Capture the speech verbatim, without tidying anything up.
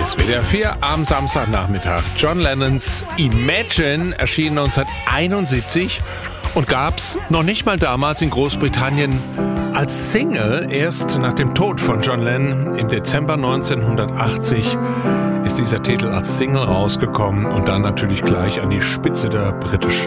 S W D R vier am Samstagnachmittag. John Lennons Imagine erschien neunzehnhunderteinundsiebzig und gab's noch nicht mal damals in Großbritannien als Single. Erst nach dem Tod von John Lennon im Dezember neunzehnhundertachtzig ist dieser Titel als Single rausgekommen und dann natürlich gleich an die Spitze der britischen